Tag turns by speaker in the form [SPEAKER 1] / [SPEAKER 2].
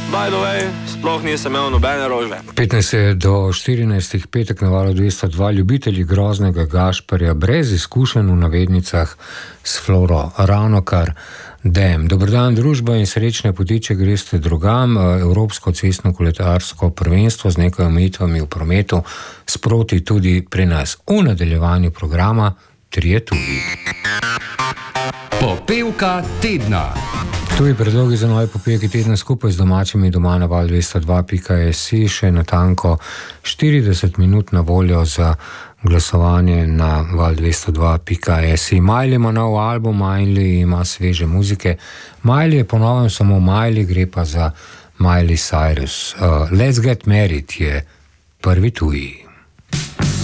[SPEAKER 1] by the way, sploh nisem imel nobene rožve.
[SPEAKER 2] 15 do 14, petek na Valu 202, ljubitelji groznega Gašperja, brez izkušenj v navednicah s Floro, ravnokar Dem. Dober dan, družba, in srečne poti, če greste drugam. Evropsko cestno-koledarsko prvenstvo z nekaj omejitvami v prometu sproti tudi pri nas. V nadaljevanju programa Trije tuji.
[SPEAKER 3] Popevka tedna.
[SPEAKER 2] Tuji predlogi za nove popevke tedna skupaj z domačimi doma na val202.si, še natanko 40 minut na voljo za glasovanje na val202.si. Miley ima nov album, Miley ima sveže muzike. Miley je ponovno samo Miley, gre pa za Miley Cyrus. Let's Get Married je prvi tuji.